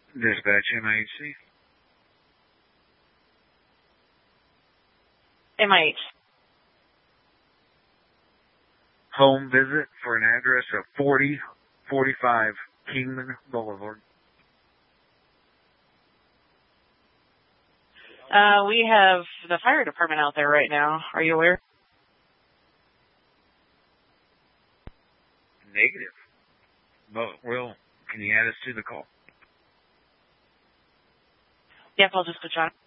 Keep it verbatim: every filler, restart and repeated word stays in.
Dispatch M I H C. M I H. Home visit for an address of forty forty-five Kingman Boulevard. Uh, we have the fire department out there right now. Are you aware? Negative. But, well, can you add us to the call? Yes, I'll just put you on.